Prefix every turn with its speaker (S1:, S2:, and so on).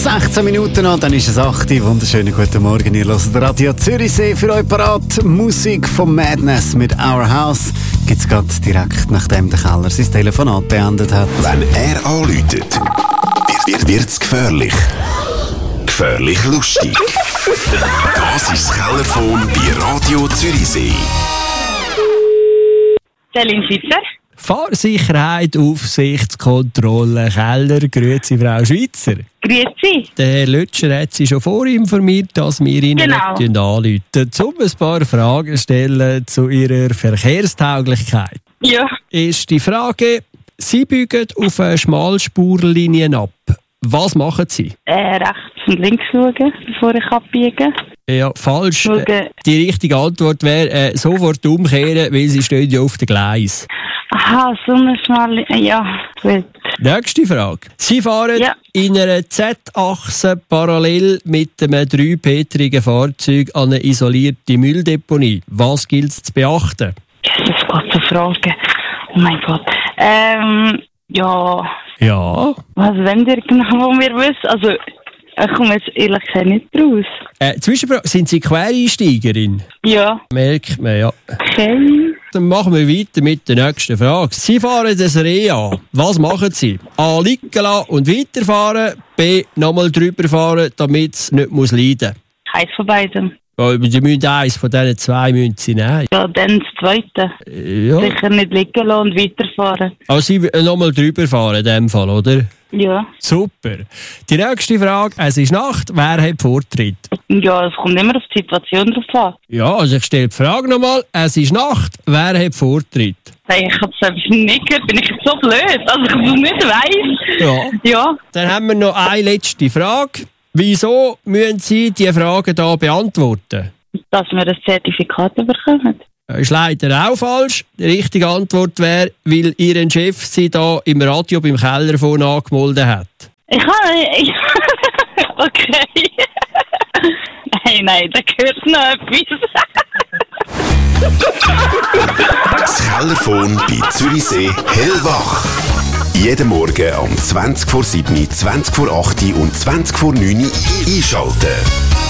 S1: 16 Minuten noch, dann ist es 8 Uhr. Wunderschönen guten Morgen, ihr hört Radio Zürichsee für euch parat. Musik von Madness mit Our House gibt's gerade direkt, nachdem der Keller sein Telefonat beendet hat.
S2: Wenn er anläutet, wird's gefährlich. Gefährlich lustig. Das ist das Kellerphone bei Radio Zürichsee.
S3: Celine Schweizer.
S4: Fahrsicherheit, Aufsichtskontrolle, Keller. Grüezi, Frau Schweizer.
S3: Grüezi.
S4: Der Herr Lötscher hat Sie schon vorinformiert, dass wir Ihnen anrufen, um ein paar Fragen stellen zu Ihrer Verkehrstauglichkeit.
S3: Ja.
S4: Erste Frage. Sie biegen auf eine Schmalspurlinie ab. Was machen Sie?
S3: Rechts und links schauen, bevor ich abbiege.
S4: Ja, falsch.
S3: Schauen.
S4: Die richtige Antwort wäre sofort umkehren, weil Sie stehen ja auf dem Gleis.
S3: Aha, so eine schmale... Ja, gut.
S4: Nächste Frage. Sie fahren in einer Z-Achse parallel mit einem dreipetrigen Fahrzeug an eine isolierte Mülldeponie. Was gilt es zu beachten?
S3: Jesus Gott, so Frage. Oh mein Gott. Ja...
S4: Ja.
S3: Was wollt ihr genau, wo wir wissen? Also, ich komme jetzt ehrlich gesagt nicht raus.
S4: Zwischenfrage, sind Sie Quereinsteigerin?
S3: Ja.
S4: Merkt man, ja.
S3: Okay.
S4: Dann machen wir weiter mit der nächsten Frage. Sie fahren das Reh an. Was machen Sie? A. Liegen lassen und weiterfahren. B. Nochmal drüber fahren, damit es nicht leiden muss.
S3: Eins von beiden.
S4: Ja, Sie müssen eins von diesen zwei nehmen.
S3: Ja, dann das zweite.
S4: Ja.
S3: Sicher nicht liegen lassen und weiterfahren.
S4: Also Sie nochmal drüber fahren in dem Fall, oder?
S3: Ja.
S4: Super. Die nächste Frage. Es ist Nacht. Wer hat Vortritt?
S3: Ja, es kommt immer auf die Situation drauf an.
S4: Ja, also ich stelle die Frage nochmal. Es ist Nacht. Wer hat Vortritt?
S3: Hey, ich habe es einfach nicht gehört. Bin ich so blöd? Also ich nicht weiss.
S4: Ja.
S3: Ja.
S4: Dann haben wir noch eine letzte Frage. Wieso müssen Sie diese Fragen hier beantworten?
S3: Dass wir ein Zertifikat bekommen.
S4: Das ist leider auch falsch. Die richtige Antwort wäre, weil Ihr Chef Sie hier im Radio beim Kellerphone angemeldet hat.
S3: Ich habe... Okay. Nein, da gehört noch etwas.
S2: Das Kellerphone bei Zürichsee hellwach. Jeden Morgen um 20 vor 7, 20 vor 8 und 20 vor 9 einschalten.